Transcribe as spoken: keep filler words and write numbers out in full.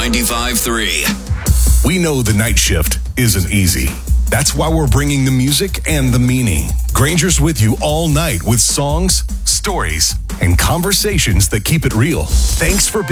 ninety-five three. We know the night shift isn't easy. That's why we're bringing the music and the meaning. Granger's with you all night with songs, stories, and conversations that keep it real. Thanks for being